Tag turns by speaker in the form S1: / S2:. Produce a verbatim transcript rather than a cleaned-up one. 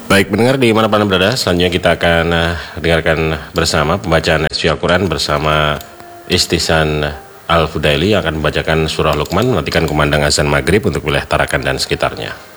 S1: Baik, mendengar di mana Anda berada, selanjutnya kita akan uh, dengarkan bersama pembacaan suci Al-Quran bersama Istisan Al-Fudaili yang akan membacakan surah Luqman, menantikan kumandang azan maghrib untuk wilayah Tarakan dan sekitarnya.